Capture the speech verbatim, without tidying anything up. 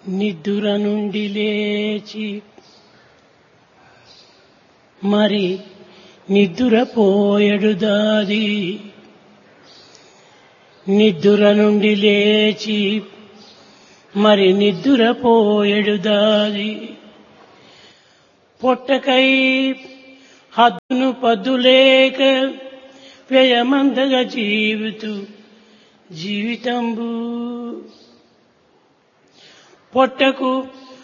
నిద్దుర నుండి లేచి మరి నిద్దురపోయెడు దాది. నిద్దుర నుండి లేచి మరి నిద్దురపోయెడు దాది. పొట్టకై హద్దును పద్దులేక వ్యయమందగా జీవితు జీవితంబు. పొట్టకు